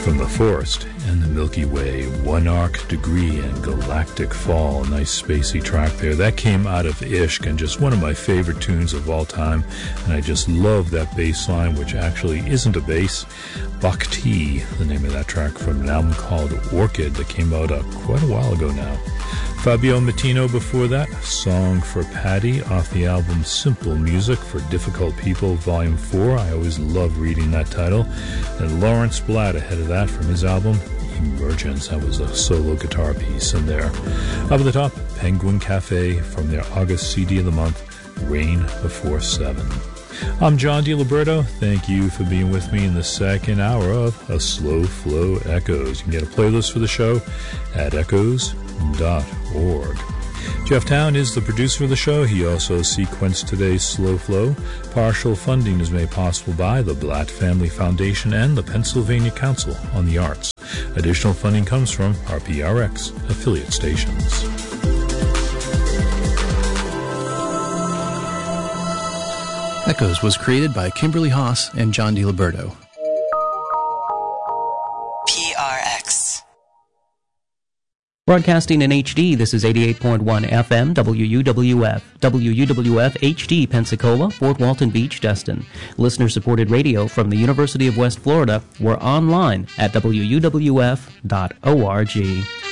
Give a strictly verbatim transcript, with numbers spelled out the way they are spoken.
From the Forest and the Milky Way, One Arc Degree and Galactic Fall. Nice spacey track there. That came out of Ishq, and just one of my favorite tunes of all time. And I just love that bass line, which actually isn't a bass. Bhakti, the name of that track from an album called Orchid that came out uh, quite a while ago now. Fabio Matino before that, Song for Patty off the album Simple Music for Difficult People, Volume four. I always love reading that title. And Lawrence Blatt ahead of that from his album Emergence. That was a solo guitar piece in there. Up at the top, Penguin Cafe from their August C D of the month, Rain Before Seven. I'm John DiLiberto. Thank you for being with me in the second hour of A Slow Flow Echoes. You can get a playlist for the show at echoes dot org. Jeff Town is the producer of the show. He also sequenced today's Slow Flow. Partial funding is made possible by the Blatt Family Foundation and the Pennsylvania Council on the Arts. Additional funding comes from R P R X affiliate stations. Echoes was created by Kimberly Haas and John DiLiberto. P R X. Broadcasting in H D, this is eighty-eight point one F M W U W F, W U W F H D Pensacola, Fort Walton Beach, Destin. Listener-supported radio from the University of West Florida. We're online at W U W F dot org.